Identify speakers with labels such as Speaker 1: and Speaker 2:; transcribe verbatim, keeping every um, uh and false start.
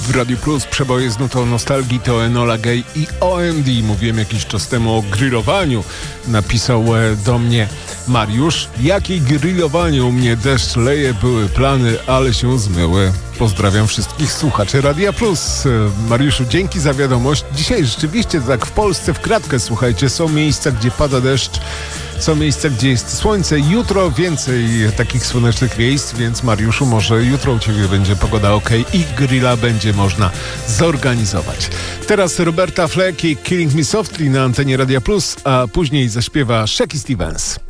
Speaker 1: W Radiu Plus przeboje z nutą nostalgii to Enola Gay i O M D. Mówiłem jakiś czas temu o grillowaniu. Napisał do mnie Mariusz. Jakie grillowanie, u mnie deszcz leje, były plany, ale się zmyły. Pozdrawiam wszystkich słuchaczy Radia Plus. Mariuszu, dzięki za wiadomość. Dzisiaj rzeczywiście tak w Polsce w kratkę, słuchajcie, są miejsca, gdzie pada deszcz, są miejsca, gdzie jest słońce. Jutro więcej takich słonecznych miejsc, więc Mariuszu, może jutro u Ciebie będzie pogoda ok i grilla będzie można zorganizować. Teraz Roberta Fleck i Killing Me Softly na antenie Radia Plus, a później zaśpiewa Shaky Stevens.